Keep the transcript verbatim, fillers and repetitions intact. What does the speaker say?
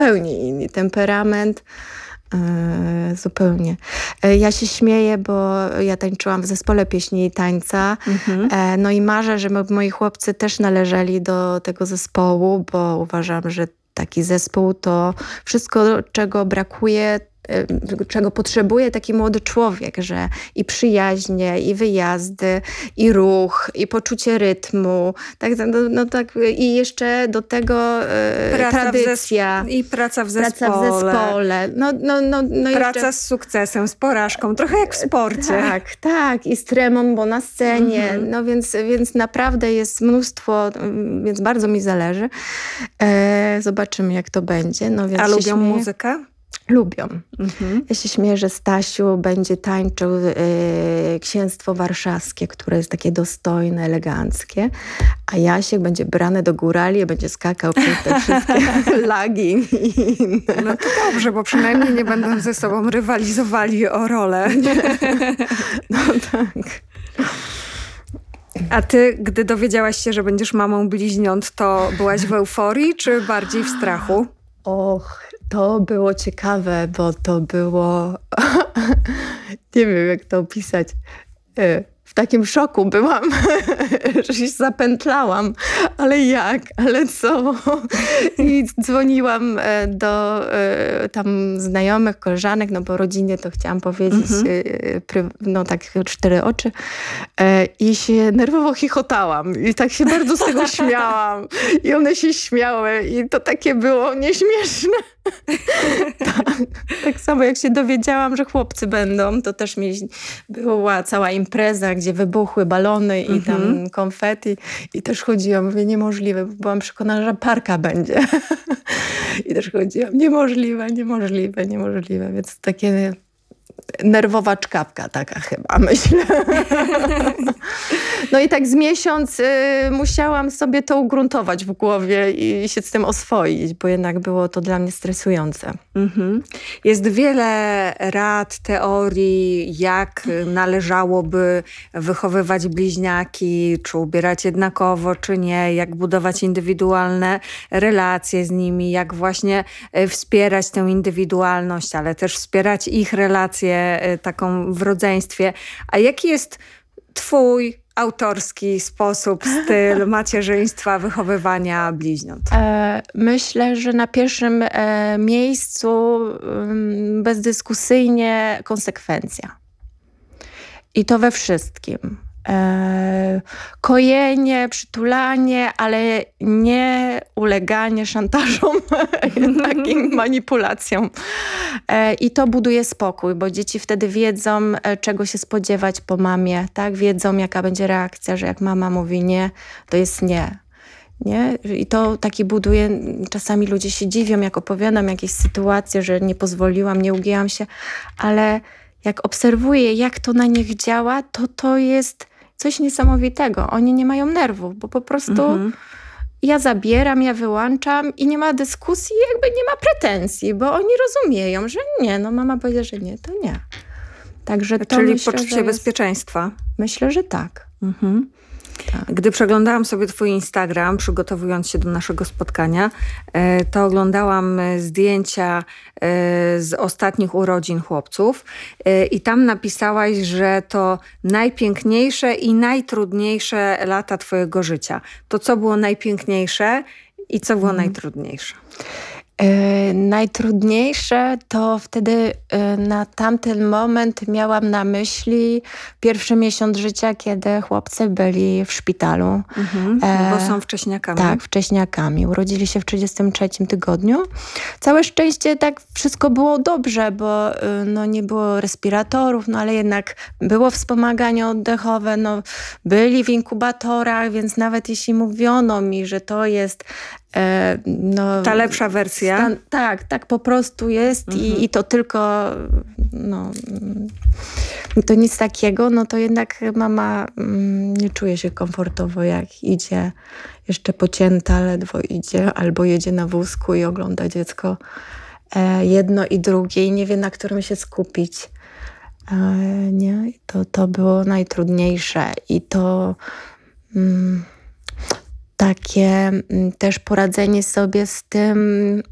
zupełnie inny temperament. Yy, zupełnie. Yy, ja się śmieję, bo ja tańczyłam w zespole pieśni i tańca. Mhm. Yy, no i marzę, żeby moi chłopcy też należeli do tego zespołu, bo uważam, że taki zespół to wszystko, czego brakuje, yy, czego potrzebuje taki młody człowiek, że i przyjaźnie, i wyjazdy, i ruch, i poczucie rytmu, tak, no, no tak, i jeszcze do tego yy, Praca w tradycja. zesp- I praca w zespole. Praca w zespole. No, no, no, no Praca jeszcze... z sukcesem, z porażką. Trochę jak w sporcie. Tak, tak. I z tremą, bo na scenie. Mhm. No więc, więc naprawdę jest mnóstwo, więc bardzo mi zależy. E, zobaczymy, jak to będzie. No, więc A się lubią śmieję. muzykę? Lubią. Mhm. Ja się śmieję, że Stasiu będzie tańczył e, Księstwo Warszawskie, które jest takie dostojne, eleganckie, a Jasiek będzie brany do górali i będzie skakał przez te wszystkie lagi i inne. No to dobrze, bo przynajmniej nie będą ze sobą rywalizowali o rolę. No tak. A ty, gdy dowiedziałaś się, że będziesz mamą bliźniąt, to byłaś w euforii, czy bardziej w strachu? Och, to było ciekawe, bo to było... nie wiem, jak to opisać. W takim szoku byłam, że się zapętlałam. Ale jak? Ale co? I dzwoniłam do tam znajomych, koleżanek, no bo rodzinie to chciałam powiedzieć, mm-hmm. no tak cztery oczy. I się nerwowo chichotałam. I tak się bardzo z tego śmiałam. I one się śmiały. I to takie było nieśmieszne. tak, tak samo jak się dowiedziałam, że chłopcy będą, to też mi była cała impreza, gdzie wybuchły balony i tam mm-hmm. konfetti. I też chodziłam, mówię, niemożliwe, bo byłam przekonana, że parka będzie. I też chodziłam, niemożliwe, niemożliwe, niemożliwe. Więc takie nerwowa czkawka taka chyba, myślę. No i tak z miesiąc y, musiałam sobie to ugruntować w głowie i się z tym oswoić, bo jednak było to dla mnie stresujące. Mhm. Jest wiele rad, teorii, jak należałoby wychowywać bliźniaki, czy ubierać jednakowo, czy nie, jak budować indywidualne relacje z nimi, jak właśnie wspierać tę indywidualność, ale też wspierać ich relacje taką w rodzeństwie. A jaki jest twój autorski sposób, styl macierzyństwa, wychowywania bliźniąt? E, myślę, że na pierwszym e, miejscu um, bezdyskusyjnie konsekwencja. I to we wszystkim. E, kojenie, przytulanie, ale nie uleganie szantażom, takim manipulacjom. E, I to buduje spokój, bo dzieci wtedy wiedzą, czego się spodziewać po mamie, tak? Wiedzą, jaka będzie reakcja, że jak mama mówi nie, to jest nie. Nie? I to taki buduje, czasami ludzie się dziwią, jak opowiadam jakieś sytuacje, że nie pozwoliłam, nie ugięłam się, ale jak obserwuję, jak to na nich działa, to to jest coś niesamowitego. Oni nie mają nerwów, bo po prostu mm-hmm. ja zabieram, ja wyłączam i nie ma dyskusji, jakby nie ma pretensji, bo oni rozumieją, że nie, no mama powiedziała, że nie, to nie. Także to Czyli myślę, poczucie jest... bezpieczeństwa. Myślę, że tak. Mhm. Tak. Gdy przeglądałam sobie twój Instagram, przygotowując się do naszego spotkania, to oglądałam zdjęcia z ostatnich urodzin chłopców i tam napisałaś, że to najpiękniejsze i najtrudniejsze lata twojego życia. To co było najpiękniejsze i co było hmm. najtrudniejsze? Yy, najtrudniejsze to wtedy yy, na tamten moment miałam na myśli pierwszy miesiąc życia, kiedy chłopcy byli w szpitalu. Mhm, e, bo są wcześniakami. Tak, wcześniakami. Urodzili się w trzydziestym trzecim tygodniu. Całe szczęście tak wszystko było dobrze, bo yy, no, nie było respiratorów, no ale jednak było wspomaganie oddechowe, no, byli w inkubatorach, więc nawet jeśli mówiono mi, że to jest no, ta lepsza wersja. Stan, tak, tak po prostu jest mhm. i, i to tylko no, to nic takiego, no to jednak mama mm, nie czuje się komfortowo, jak idzie jeszcze pocięta, ledwo idzie, albo jedzie na wózku i ogląda dziecko e, jedno i drugie i nie wie, na którym się skupić. E, nie? To, to było najtrudniejsze i to mm, takie też poradzenie sobie z tym,